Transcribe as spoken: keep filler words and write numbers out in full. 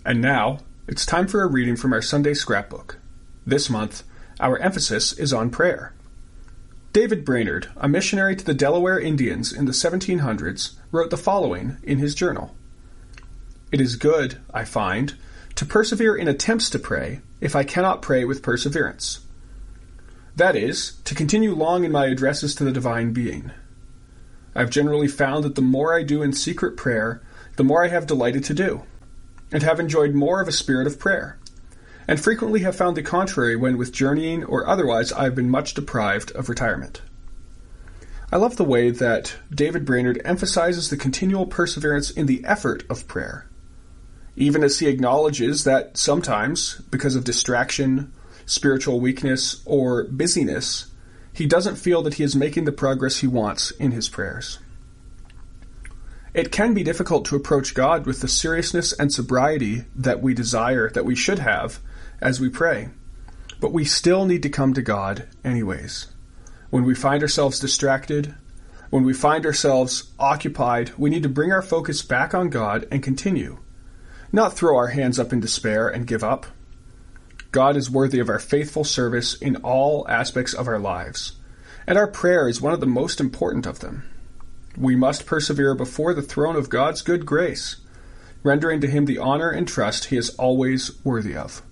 And now, it's time for a reading from our Sunday scrapbook. This month, our emphasis is on prayer. David Brainerd, a missionary to the Delaware Indians in the seventeen hundreds, wrote the following in his journal. It is good, I find, to persevere in attempts to pray if I cannot pray with perseverance. That is, to continue long in my addresses to the divine being. I've generally found that the more I do in secret prayer, the more I have delighted to do, and have enjoyed more of a spirit of prayer, and frequently have found the contrary when with journeying or otherwise I have been much deprived of retirement. I love the way that David Brainerd emphasizes the continual perseverance in the effort of prayer, even as he acknowledges that sometimes, because of distraction, spiritual weakness, or busyness, he doesn't feel that he is making the progress he wants in his prayers. It can be difficult to approach God with the seriousness and sobriety that we desire, that we should have, as we pray. But we still need to come to God anyways. When we find ourselves distracted, when we find ourselves occupied, we need to bring our focus back on God and continue, not throw our hands up in despair and give up. God is worthy of our faithful service in all aspects of our lives, and our prayer is one of the most important of them. We must persevere before the throne of God's good grace, rendering to him the honor and trust he is always worthy of.